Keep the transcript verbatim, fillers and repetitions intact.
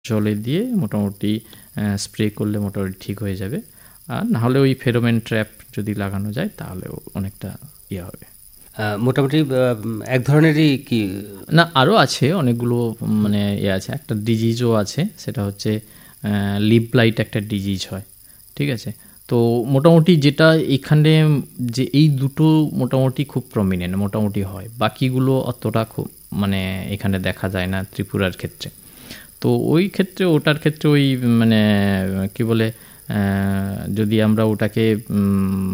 জলে দিয়ে মোটামুটি স্প্রে করলে মোটামুটি ঠিক হয়ে যাবে। আর না হলে ওই ফেরোমেন ট্র্যাপ যদি লাগানো যায় তাহলেও অনেকটা ইয়ে হবে। মোটামুটি এক ধরনেরই কি না, আরও আছে অনেকগুলো, মানে ইয়ে আছে। একটা ডিজিজও আছে, সেটা হচ্ছে লিভ ব্লাইট একটা ডিজিজ হয়, ঠিক আছে। তো মোটামুটি যেটা এখানে যে এই দুটো মোটামুটি খুব প্রমিনেন্ট মোটামুটি হয়, বাকিগুলো অতটা খুব মানে এখানে দেখা যায় না ত্রিপুরার ক্ষেত্রে। তো ওই ক্ষেত্রে ওটার ক্ষেত্রে ওই মানে কি বলে, যদি আমরা ওটাকে